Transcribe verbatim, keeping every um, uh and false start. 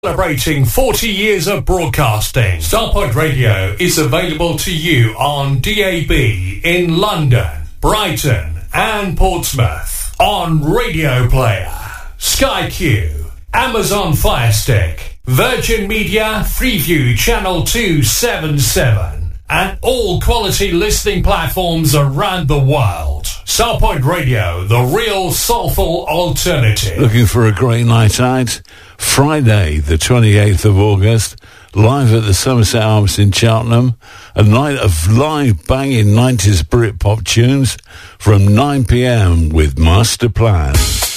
Celebrating forty years of broadcasting, Starpoint Radio is available to you on D A B in London, Brighton and Portsmouth, on Radio Player, Sky Q, Amazon Fire Stick, Virgin Media Freeview Channel two seventy-seven, and all quality listening platforms around the world. Starpoint Radio, the real soulful alternative. Looking for a great night out? Friday, the twenty-eighth of August, live at the Somerset Arms in Cheltenham, a night of live banging nineties Britpop tunes from nine p.m. with Master Plan.